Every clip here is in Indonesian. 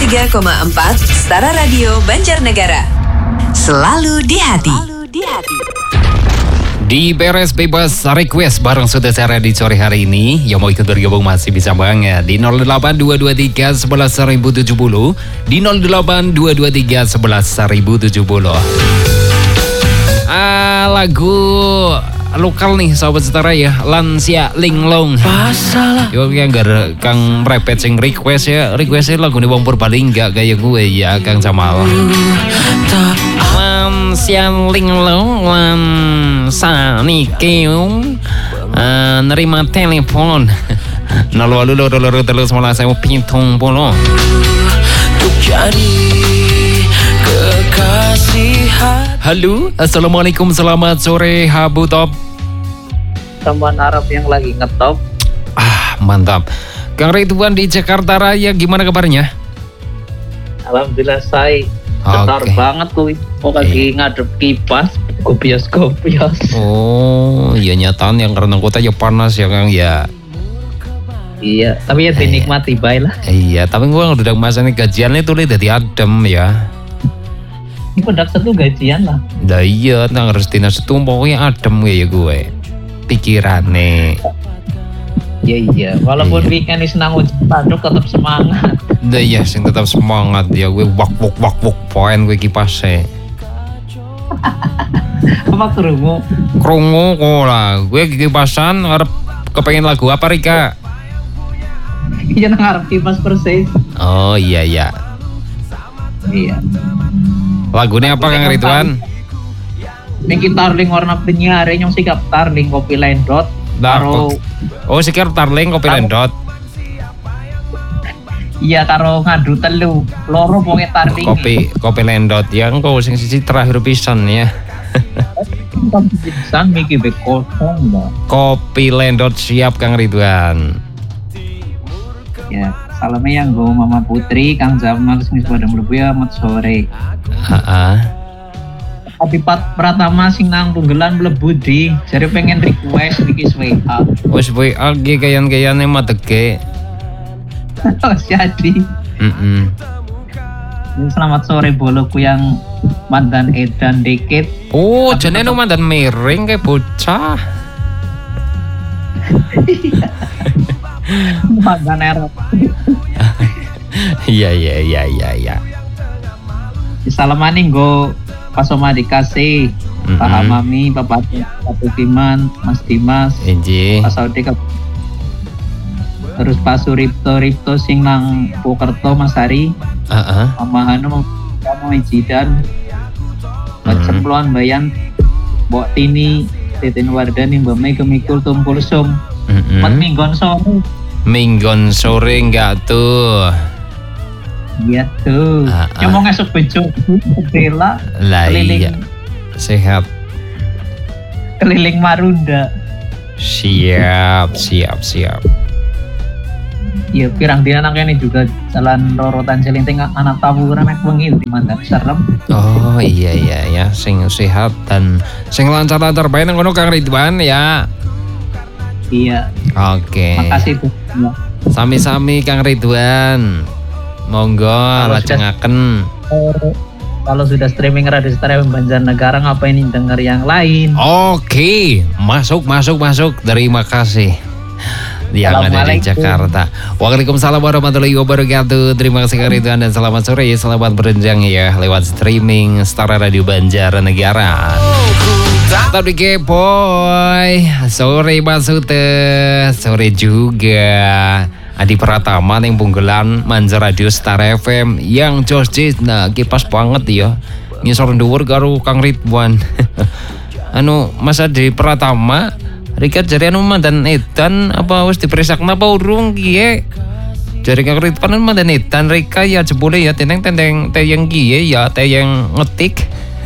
93,4 Setara Radio Banjarnegara. Selalu di hati. Di beres bebas request bareng Sudah Secara di sore hari ini. Yang mau ikut bergabung masih bisa banget di 08223 11.070, di 08223 11.070. Lagu lokal nih sahabat setara ya, Lansia Linglong. Yo yang gak kang merepet sing request ya, requestnya lagu nih Wong Purbalingga kayak gue ya Kang Jamal. Lansia Linglong Sani Keung nerima telepon 08223 Halo, assalamualaikum, selamat sore Habu Top. Teman Arab yang lagi ngetop. Mantap. Kang Ridwan di Jakarta Raya, gimana kabarnya? Alhamdulillah saya setar banget kuwi. Lagi ngadep kipas, kopios. Oh, ya nyataan yang karena kota ya panas ya Kang ya. Iya, tapi ya dinikmati bae lah. Iya, tapi gua udah masane gajiannya tuh jadi adem ya. Ini pendak satu gajian lah. Dah iya, nang harus dinas itu pokoknya adem ya gue. Pikirane. Iya, walaupun weekend ini senang tanduk tetap semangat. Dah iya, sing tetap semangat ya gue wak poin gue kipasnya. Apa kerungu kok lah, gue kipasan harap kepengen lagu apa Rika? Iya nang arep kipas persis. Oh iya. Iya. Lagunya apa Kang Ridwan? Niki Tarling warna penyiare nyong sikap Tarling kopi lendot. Karo sikap Tarling kopi lendot. Iya karo ngadu telu. Loro ponge Tarling. Kopi lendot ya engko sing siji terakhir pisan ya. Pisan miki be kosong dah. Kopi lendot siap Kang Ridwan. Ya, salamnya yang gue Mama Putri, Kang Jamal, Semis pada mlebu ya mat sore. Adipat Pratama sing nang Tunggelan mlebu di, jare pengen request niki WA. Wis WA ge gayan-gayane matege. Jadi. Selamat sore boloku yang mandan edan dikit. Oh, jane no mandan miring kayak bocah. Mandan erot. Iya. Salamane nggo Pasoma dikasih, Pak Mami, Bapak Timan, Mas Dimas, Pak Saudi, terus Pak Suripto sing nang Purwokerto, Mas Hari, Mama Hanu, Kamu Ijidan, Mbak Cempluan, Bayan, Mbok Tini, Titin Wardani, Mbak Mei Kemikul Tumpul Sum, Mat Minggon sore enggak tuh? Iya tuh. Ngomong esok besok bela. Lah iya. Sehat. Keliling Marunda. Siap. Iya, pirang dina nang kene juga jalan rorotan Cilinting anak tawuran nek wengi di Mandap serem. Oh iya ya, sing sehat dan sing lancar-lancar bae nang kono Kang Ridwan ya. Iya. Oke. Makasih Bu. Ya. Sami-sami Kang Ridwan. Monggo lajengaken. Kalau sudah streaming Radio Setara Banjarnegara ngapain denger yang lain? Oke, masuk. Terima kasih. Yang ada di Jakarta. Waalaikumsalam warahmatullahi wabarakatuh. Terima kasih Kang Ridwan dan selamat sore. Selamat berenjang ya lewat streaming Setara Radio Banjarnegara. Tetap di Kepoy. Sore maksudnya, sore juga. Adi Pratama yang Punggelan Manja Radio Setara FM yang jos nah kipas banget ya. Ngisor dhuwur karo Kang Ridwan. Mas Adi Pratama Rika jari mandan edan apa wis diperisakna apa urung kiye? Jari Kang Ridwan mandan edan Rika ya jebule ya tenteng teyang kiye ya teyang ngetik.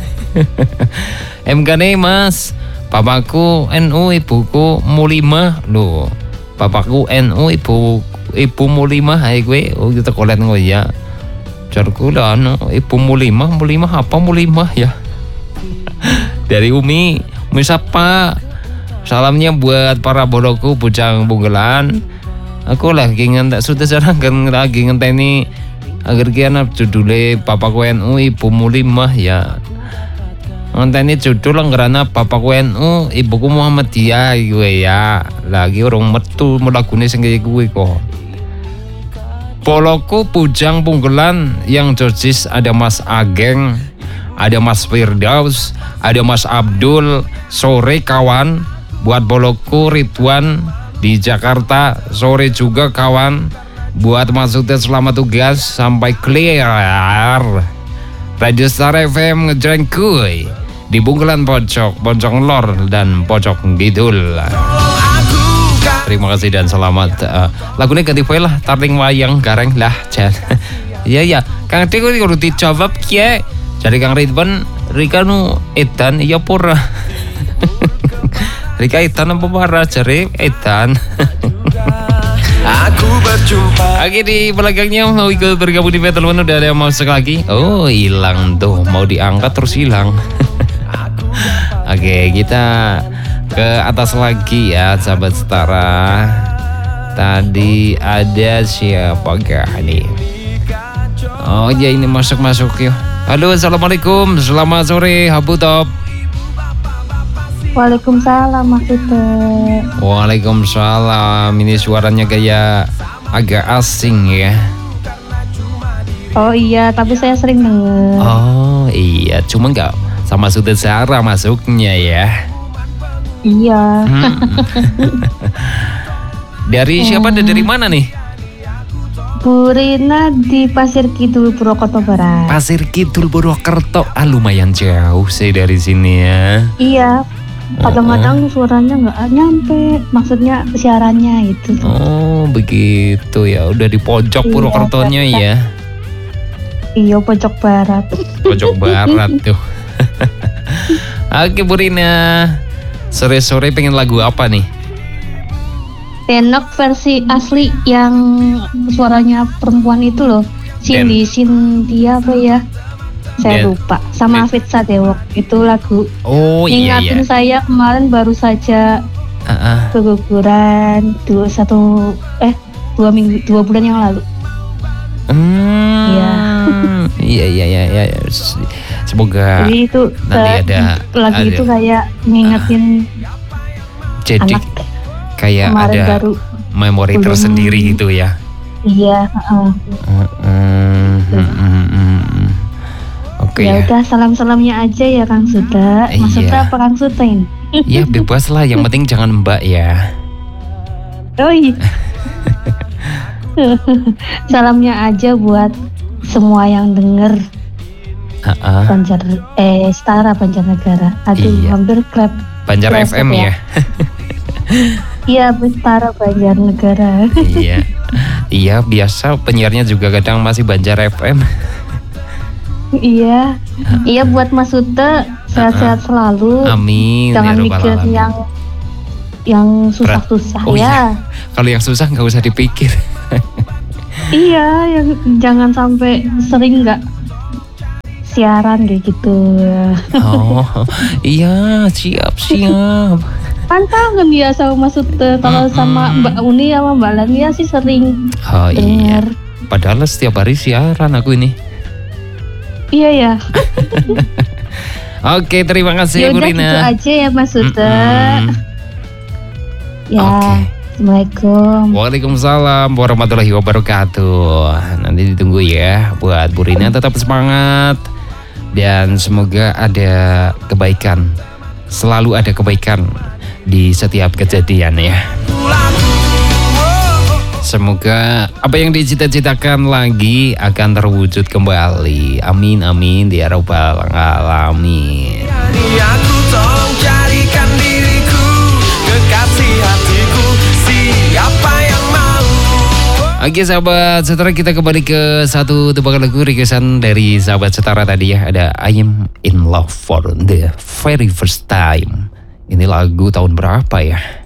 MKne Mas, papaku NU, ibuku Mulimah lho. Papaku NU, ibu Mulimah ae kowe kita kolet ngono ya. Jarku lah ibu Mulimah apa Mulimah ya. Dari Umi siapa? Salamnya buat para bodoku Bujang Bunggelan. Aku lagi sudah jarang kan lagi ngenteni Agar kiana judulnya Bapakku NU Ibumu 5 ya. Ngenteni judul ngerana Bapakku NU Ibuku Muhammadiyah gue ya. Lagi orang metu melagune sing gue kok. Poloku Pujang Punggelan yang Jojis ada Mas Ageng, ada Mas Firdaus, ada Mas Abdul, sore kawan. Buat Poloku Ridwan di Jakarta, sore juga kawan. Buat Mas Utet selamat tugas sampai clear. Radio Star FM ngejreng kuy di Bungelan Pojok Lor dan Pojok Kidul. Terima kasih dan selamat. Lagunya ganti poin lah, tarling wayang gareng lah. Iya ya, Kang Tiko kudu dijawab kiye. Jadi Kang Ridwan, Rika nu edan iya pura. Rika edan apa para jare edan. Aku berjumpa. Oke, di belakangnya mau ikut bergabung di telepon udah ada yang mau lagi. Oh hilang tuh, mau diangkat terus hilang. Oke, kita ke atas lagi ya sahabat setara. Tadi ada siapa nih? Oh ya ini masuk yuk. Halo, assalamualaikum, selamat sore Habu Top. Waalaikumsalam Mas Utet. Waalaikumsalam. Ini suaranya kayak agak asing ya. Oh iya, tapi saya sering denger. Oh iya, cuma nggak sama Sutet Sarah masuknya ya. Iya. Dari siapa dan dari mana nih? Bu Rina di Pasir Kidul, Purwokerto Barat. Pasir Kidul, Purwokerto. Lumayan jauh sih dari sini ya. Iya. Kadang-kadang suaranya nggak nyampe, maksudnya siarannya itu. Oh begitu ya, udah di pojok iya, Purwokertonya ya. Iya, pojok barat. Pojok barat tuh. Oke Bu Rina, sore-sore pengen lagu apa nih? Tenok versi asli yang suaranya perempuan itu loh, Cynthia apa ya? Saya lupa. Sama Afid Sadewok itu lagu. Oh iya. Ingatin saya kemarin baru saja keguguran 2 bulan yang lalu. Iya. Semoga jadi itu nanti lagu itu kayak ngingetin jadi anak kayak ada baru memori tersendiri gitu ya. Iya. Oke ya udah, salamnya aja ya Kang Suda. Maksudnya apa Kang Suda ini? Ya bebas lah, yang penting jangan Mbak ya. Oh iya. Salamnya aja buat semua yang denger Setara Banjarnegara. Aduh hampir klep Banjar FM ya. Iya, Setara Banjarnegara. Iya biasa penyiarnya juga kadang masih Banjar FM. Iya buat Mas Ute sehat-sehat selalu. Amin. Jangan mikir yang susah-susah ya. Kalau yang susah nggak usah dipikir. Iya, jangan sampai sering nggak siaran kayak gitu. Oh iya, siap. Kan kangen dia sama Mas Ute. Kalau sama Mbak Uni sama Mbak Lania sih sering dengar. Padahal setiap hari siaran aku ini. Iya ya. Oke, terima kasih Bu Rina. Gitu aja ya Mas Ute. Ya. Assalamualaikum. Waalaikumsalam warahmatullahi wabarakatuh. Nanti ditunggu ya buat Bu Rina, tetap semangat dan semoga ada kebaikan. Selalu ada kebaikan di setiap kejadian ya. Semoga apa yang dicita-citakan lagi akan terwujud kembali. Amin amin ya rabbal alamin. Aku tolong carikan diriku, kekasih hatiku, siapa yang mau. Oke sahabat setara, kita kembali ke satu tebakan lagu requestan dari sahabat setara tadi ya. Ada I Am In Love For The Very First Time. Ini lagu tahun berapa ya?